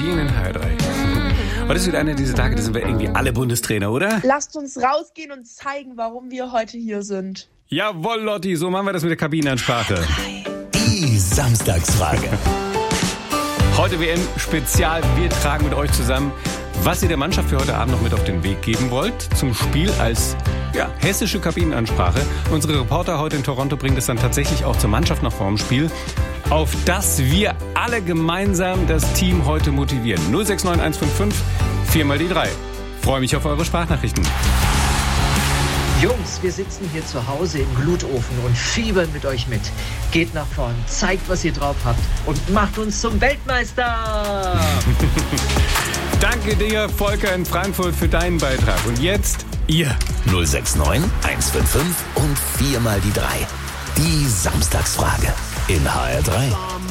Kabinen in HR3. Heute ist wieder einer dieser Tage, da sind wir irgendwie alle Bundestrainer, oder? Lasst uns rausgehen und zeigen, warum wir heute hier sind. Jawohl, Lotti, so machen wir das mit der Kabinenansprache. Die Samstagsfrage. Heute WM-Spezial. Wir tragen mit euch zusammen, was ihr der Mannschaft für heute Abend noch mit auf den Weg geben wollt. Zum Spiel als hessische Kabinenansprache. Unsere Reporter heute in Toronto bringen das dann tatsächlich auch zur Mannschaft noch vor dem Spiel, auf das wir alle gemeinsam das Team heute motivieren. 069155 4 mal die 3. Freue mich auf eure Sprachnachrichten. Jungs, wir sitzen hier zu Hause im Glutofen und fiebern mit euch mit. Geht nach vorn, zeigt, was ihr drauf habt und macht uns zum Weltmeister! Danke dir, Volker in Frankfurt, für deinen Beitrag. Und jetzt ihr. 069 155 und 4 mal die 3. Die Samstagsfrage in HR3.